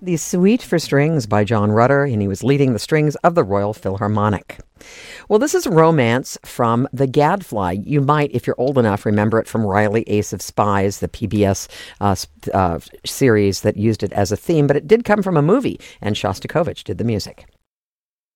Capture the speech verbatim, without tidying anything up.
The Suite for Strings by John Rutter, and he was leading the strings of the Royal Philharmonic. Well, this is a romance from The Gadfly. You might, if you're old enough, remember it from Riley, Ace of Spies, the P B S uh, uh, series that used it as a theme, but it did come from a movie, and Shostakovich did the music.